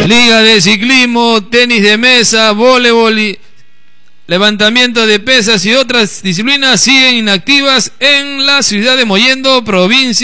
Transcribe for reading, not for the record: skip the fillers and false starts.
Liga de ciclismo, tenis de mesa, voleibol y levantamiento de pesas y otras disciplinas siguen inactivas en la ciudad de Mollendo, provincia